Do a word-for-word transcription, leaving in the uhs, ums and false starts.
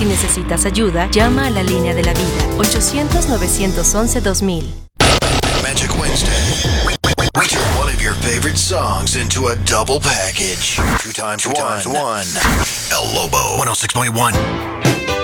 Si necesitas ayuda, llama a la línea de la vida. ochocientos, novecientos once, dos mil. Magic Wednesday. We turn one of your favorite songs into a double package. Two times, two times one. El Lobo, one oh six point one.